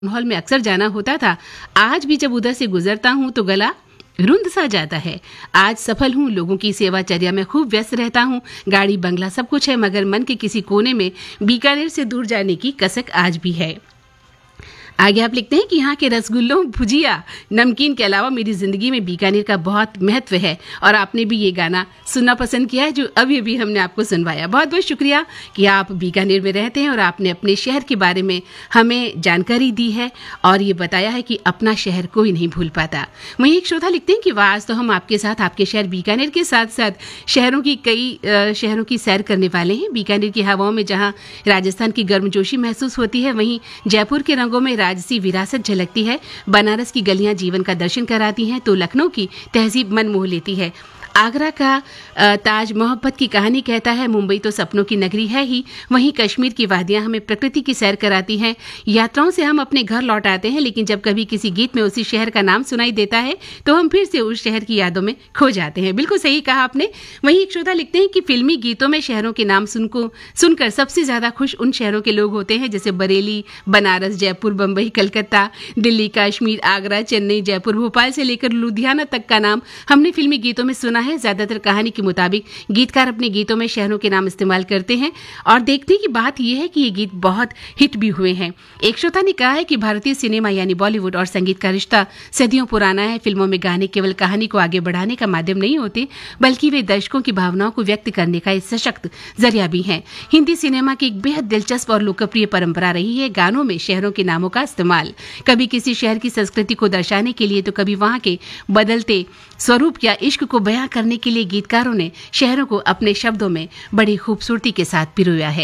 Hall में अक्सर जाना होता था। आज भी जब उधर से गुजरता हूँ तो गला रुंध सा जाता है। आज सफल हूँ, लोगों की सेवाचर्या में खूब व्यस्त रहता हूँ, गाड़ी बंगला सब कुछ है, मगर मन के किसी कोने में बीकानेर से दूर जाने की कसक आज भी है। आगे आप लिखते हैं कि यहाँ के रसगुल्लों, भुजिया, नमकीन के अलावा मेरी जिंदगी में बीकानेर का बहुत महत्व है। और आपने भी ये गाना सुनना पसंद किया है जो अभी अभी हमने आपको सुनवाया। बहुत बहुत शुक्रिया कि आप बीकानेर में रहते हैं और आपने अपने शहर के बारे में हमें जानकारी दी है और ये बताया है कि अपना शहर कोई नहीं भूल पाता। वहीं एक श्रोता लिखते हैं कि आज तो हम आपके साथ आपके शहर बीकानेर के साथ साथ शहरों की कई शहरों की सैर करने वाले हैं। बीकानेर की हवाओं में जहाँ राजस्थान की गर्मजोशी महसूस होती है, वहीं जयपुर के रंगों में राजसी विरासत झलकती है। बनारस की गलियां जीवन का दर्शन कराती हैं तो लखनऊ की तहजीब मन मोह लेती है। आगरा का ताज मोहब्बत की कहानी कहता है। मुंबई तो सपनों की नगरी है ही। वहीं कश्मीर की वादियां हमें प्रकृति की सैर कराती हैं। यात्राओं से हम अपने घर लौट आते हैं, लेकिन जब कभी किसी गीत में उसी शहर का नाम सुनाई देता है तो हम फिर से उस शहर की यादों में खो जाते हैं। बिल्कुल सही कहा आपने। वहीं एक श्रोता लिखते हैं कि फिल्मी गीतों में शहरों के नाम सुनकर सबसे ज्यादा खुश उन शहरों के लोग होते हैं जैसे बरेली, बनारस, जयपुर, बम्बई, कलकत्ता, दिल्ली, कश्मीर, आगरा, चेन्नई, जयपुर, भोपाल से लेकर लुधियाना तक का नाम हमने फिल्मी गीतों में सुना है। ज्यादातर कहानी के मुताबिक गीतकार अपने गीतों में शहरों के नाम इस्तेमाल करते हैं और देखने की बात यह है कि ये गीत बहुत हिट भी हुए हैं। एक श्रोता ने कहा है कि भारतीय सिनेमा यानी बॉलीवुड और संगीत का रिश्ता सदियों पुराना है। फिल्मों में गाने केवल कहानी को आगे बढ़ाने का माध्यम नहीं होते, बल्कि वे दर्शकों की भावनाओं को व्यक्त करने का एक सशक्त जरिया भी है। हिंदी सिनेमा की एक बेहद दिलचस्प और लोकप्रिय परंपरा रही है गानों में शहरों के नामों का इस्तेमाल, कभी किसी शहर की संस्कृति को दर्शाने के लिए तो कभी वहां के बदलते स्वरूप या इश्क को बयां करने के लिए गीतकारों ने शहरों को अपने शब्दों में बड़ी खूबसूरती के साथ पिरोया है।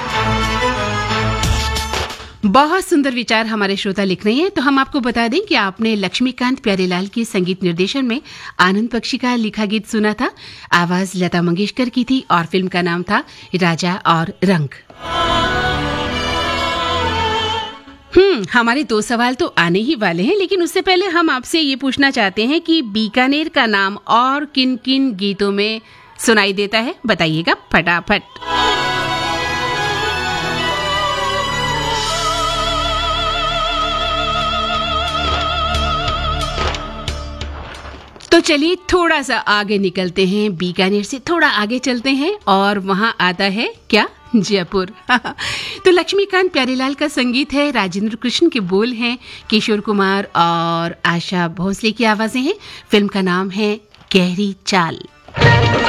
बहुत सुंदर विचार हमारे श्रोता लिख रहे हैं। तो हम आपको बता दें कि आपने लक्ष्मीकांत प्यारेलाल के संगीत निर्देशन में आनंद बख्शी का लिखा गीत सुना था। आवाज लता मंगेशकर की थी और फिल्म का नाम था राजा और रंग। हमारे 2 सवाल तो आने ही वाले हैं, लेकिन उससे पहले हम आपसे ये पूछना चाहते हैं कि बीकानेर का नाम और किन किन गीतों में सुनाई देता है, बताइएगा फटाफट। तो चलिए थोड़ा सा आगे निकलते हैं, बीकानेर से थोड़ा आगे चलते हैं और वहां आता है क्या, जयपुर। तो लक्ष्मीकांत प्यारेलाल का संगीत है, राजेंद्र कृष्ण के बोल हैं, किशोर कुमार और आशा भोसले की आवाजें हैं। फिल्म का नाम है गहरी चाल।